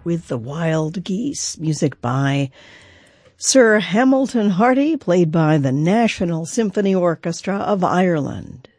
with the Wild Geese, music by Sir Hamilton Harty, played by the National Symphony Orchestra of Ireland.